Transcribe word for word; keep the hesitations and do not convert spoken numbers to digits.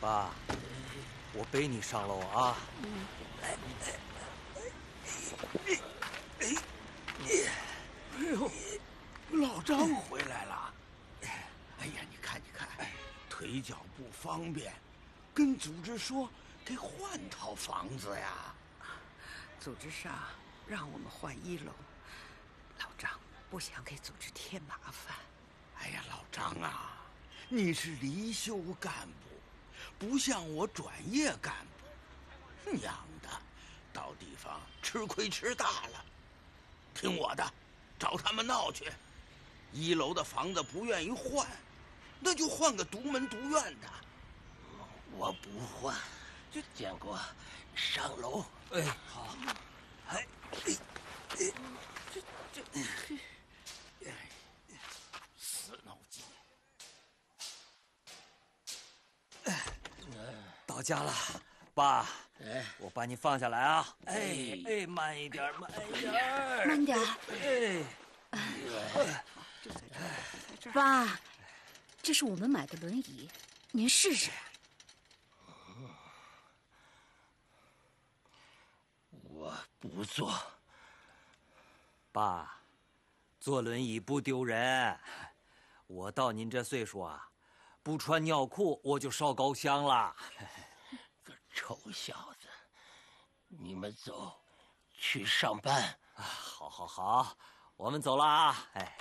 爸，我背你上楼啊！ 来，哎哎哎呦，老张回来了！哎呀，你看，你看，腿脚不方便，跟组织说给换套房子呀。 组织上让我们换一楼，老张不想给组织添麻烦。 哎呀，老张啊，你是离休干部，不像我转业干部，娘的，到地方吃亏吃大了。听我的，找他们闹去。一楼的房子不愿意换，那就换个独门独院的。 我不换，就建国上楼。 哎，好。哎，哎，哎， 这这，死脑筋！ 到家了，爸。 哎， 我把你放下来啊！哎哎，慢一点，慢一点， 慢点。 哎， 爸，这是我们买的轮椅，您试试。 我不坐。 爸，坐轮椅不丢人。我到您这岁数啊，不穿尿裤我就烧高香了。 个臭小子，你们走，去上班。 啊，好，好，好，我们走了啊！哎。